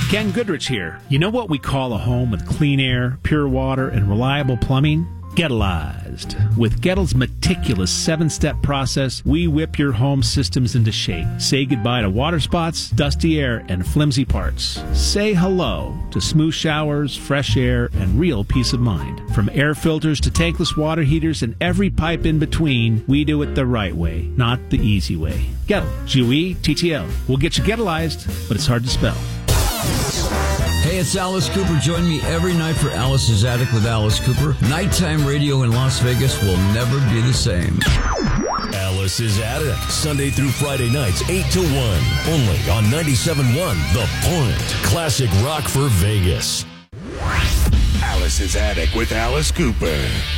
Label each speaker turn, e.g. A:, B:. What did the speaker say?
A: Ken Goodrich here. You know what we call a home with clean air, pure water, and reliable plumbing? Gettleized. With Gettle's meticulous 7-step process, we whip your home systems into shape. Say goodbye to water spots, dusty air, and flimsy parts. Say hello to smooth showers, fresh air, and real peace of mind. From air filters to tankless water heaters and every pipe in between, we do it the right way, not the easy way. Gettle. G-U-E-T-T-L. We'll get you Gettleized, but it's hard to spell.
B: Hey, it's Alice Cooper. Join me every night for Alice's Attic with Alice Cooper. Nighttime radio in Las Vegas will never be the same.
C: Alice's Attic, Sunday through Friday nights, 8 to 1. Only on 97.1 The Point. Classic rock for Vegas.
D: Alice's Attic with Alice Cooper.